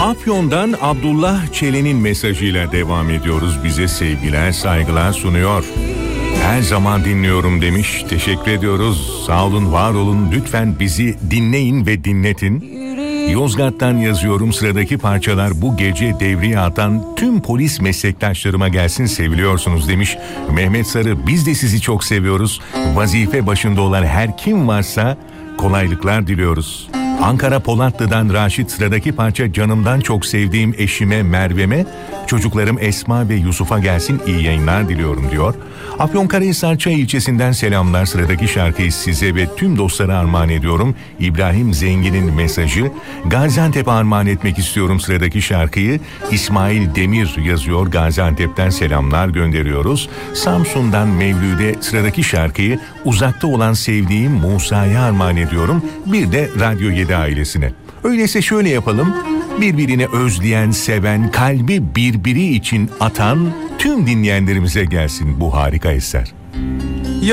Afyon'dan Abdullah Çelen'in mesajıyla devam ediyoruz. Bize sevgiler, saygılar sunuyor. Her zaman dinliyorum demiş. Teşekkür ediyoruz. Sağ olun, var olun. Lütfen bizi dinleyin ve dinletin. Yozgat'tan yazıyorum. Sıradaki parçalar bu gece devreye atan tüm polis meslektaşlarıma gelsin, seviliyorsunuz demiş. Mehmet Sarı, biz de sizi çok seviyoruz. Vazife başında olan her kim varsa kolaylıklar diliyoruz. Ankara Polatlı'dan Raşit, sıradaki parça canımdan çok sevdiğim eşime Merve'me, çocuklarım Esma ve Yusuf'a gelsin, iyi yayınlar diliyorum diyor. Afyonkarahisar Çay ilçesinden selamlar, sıradaki şarkıyı size ve tüm dostlara armağan ediyorum. İbrahim Zengin'in mesajı. Gaziantep'e armağan etmek istiyorum sıradaki şarkıyı. İsmail Demir yazıyor, Gaziantep'ten selamlar gönderiyoruz. Samsun'dan Mevlüde, sıradaki şarkıyı uzakta olan sevdiğim Musa'ya armağan ediyorum. Bir de Radyo 7 ailesine. Öyleyse şöyle yapalım. Birbirini özleyen, seven, kalbi birbiri için atan tüm dinleyenlerimize gelsin bu harika eser.